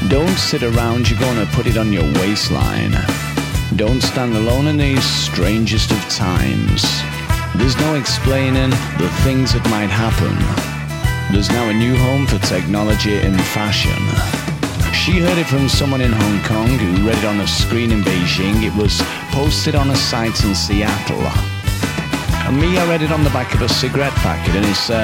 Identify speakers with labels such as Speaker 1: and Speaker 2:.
Speaker 1: Don't sit around, you're gonna put it on your waistline. Don't stand alone in these strangest of times. There's no explaining the things that might happen. There's now a new home for technology in fashion. She heard it from someone in Hong Kong who read it on a screen in Beijing. It was posted on a site in Seattle. And me, I read it on the back of a cigarette packet, and it's